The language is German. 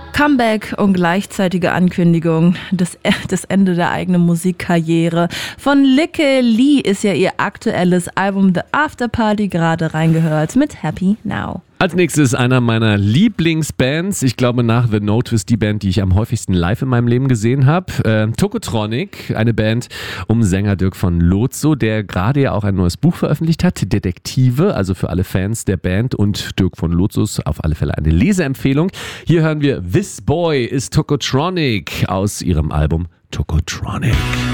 Comeback und gleichzeitige Ankündigung des Ende der eigenen Musikkarriere. Von Lykke Li ist ja ihr aktuelles Album The After Party gerade reingehört mit Happy Now. Als nächstes einer meiner Lieblingsbands. Ich glaube nach The Notice die Band, die ich am häufigsten live in meinem Leben gesehen habe. Tokotronic, eine Band um Sänger Dirk von Lozo, der gerade ja auch ein neues Buch veröffentlicht hat. Detektive, also für alle Fans der Band und Dirk von Lozos auf alle Fälle eine Leseempfehlung. Hier hören wir This Boy is Tokotronic aus ihrem Album Tokotronic.